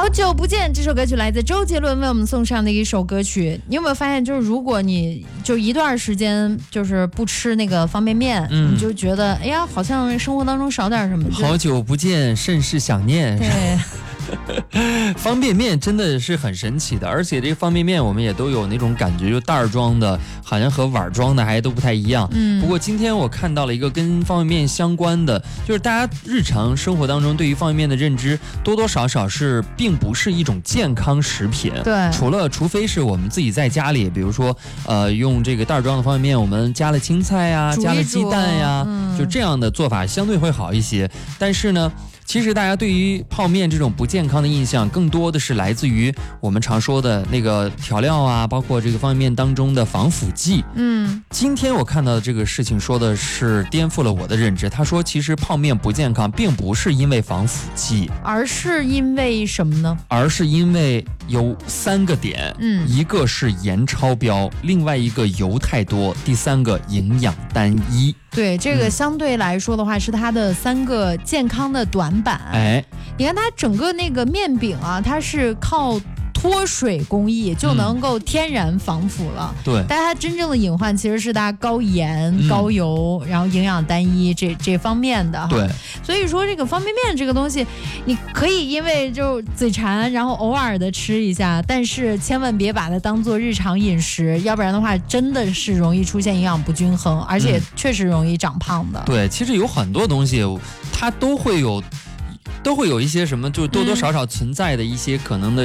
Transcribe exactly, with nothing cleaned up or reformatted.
好久不见，这首歌曲来自周杰伦为我们送上的一首歌曲。你有没有发现，就是如果你就一段时间就是不吃那个方便面，嗯、你就觉得哎呀，好像生活当中少点什么。 好久不见，甚是想念。 对。 方便面真的是很神奇的，而且这个方便面我们也都有那种感觉，就袋儿装的好像和碗装的还都不太一样。嗯，不过今天我看到了一个跟方便面相关的，就是大家日常生活当中对于方便面的认知多多少少是并不是一种健康食品。 对， 除了除非是我们自己在家里，比如说呃用这个袋儿装的方便面，我们加了青菜呀， 煮一煮加了鸡蛋呀、嗯，就这样的做法相对会好一些。但是呢，其实大家对于泡面这种不健康的印象，更多的是来自于我们常说的那个调料啊，包括这个方便面当中的防腐剂。嗯，今天我看到的这个事情说的是颠覆了我的认知。他说，其实泡面不健康，并不是因为防腐剂， 而是因为什么呢？ 而是因为有三个点，嗯，一个是盐超标，另外一个油太多，第三个营养单一。 对，这个相对来说的话，是它的三个健康的短板。哎，你看它整个那个面饼啊，它是靠脱水工艺就能够天然防腐了。嗯、对，但它真正的隐患其实是它高盐、嗯、高油，然后营养单一这这方面的哈。 对， 所以说这个方便面这个东西，你可以因为就嘴馋，然后偶尔的吃一下，但是千万别把它当做日常饮食，要不然的话真的是容易出现营养不均衡，而且确实容易长胖的。 嗯、对，其实有很多东西它都会有。都会有一些什么，就多多少少存在的一些可能的